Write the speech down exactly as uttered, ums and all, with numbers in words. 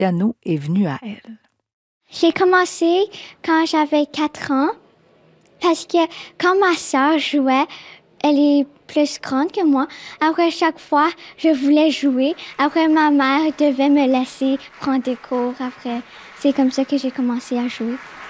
piano est venu à elle. J'ai commencé quand j'avais quatre ans parce que quand ma sœur jouait, elle est plus grande que moi. Après, chaque fois, je voulais jouer. Après, ma mère devait me laisser prendre des cours. Après, c'est comme ça que j'ai commencé à jouer.